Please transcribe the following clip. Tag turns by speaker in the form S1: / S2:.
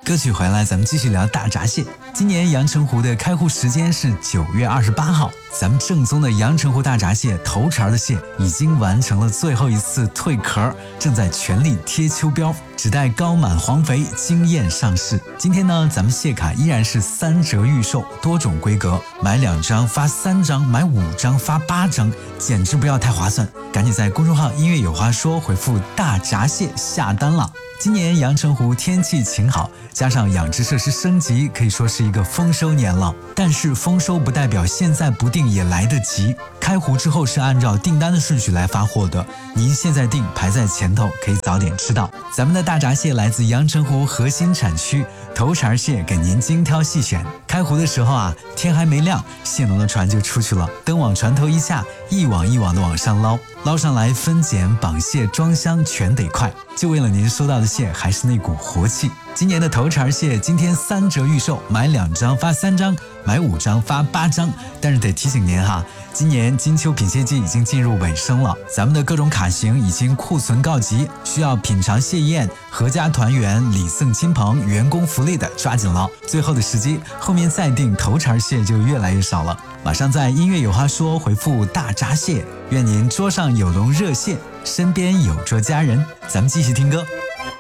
S1: 歌曲回来，咱们继续聊大闸蟹。今年阳澄湖的开湖时间是9月28号，咱们正宗的阳澄湖大闸蟹头茬的蟹已经完成了最后一次蜕壳，正在全力贴秋膘，只待高满黄肥，惊艳上市。今天呢，咱们蟹卡依然是3折预售，多种规格，买2张发3张，买5张发8张，简直不要太划算！赶紧在公众号音乐有话说回复大闸蟹下单了。今年阳澄湖天气晴好，加上养殖设施升级，可以说是一个丰收年了。但是丰收不代表现在不订也来得及，开湖之后是按照订单的顺序来发货的，您现在订排在前头，可以早点吃到。咱们的大闸蟹来自阳澄湖核心产区，头茬蟹给您精挑细选。开湖的时候啊，天还没亮，蟹农的船就出去了，登往船头一下，一网一网的往上捞，捞上来分拣、绑蟹、装箱全得快，就为了您收到的蟹还是那股活气。今年的头茬蟹今天3折预售，买2张发3张，买5张发8张。但是得提醒您哈，今年金秋品蟹季已经进入尾声了，咱们的各种卡型已经库存告急，需要品尝蟹宴、阖家团圆、礼赠亲朋、员工福利的抓紧了，最后的时机，后面再订头茬蟹就越来越少了。马上在音乐有话说回复大闸蟹，愿您桌上有笼热蟹，身边有桌佳人。咱们继续听歌。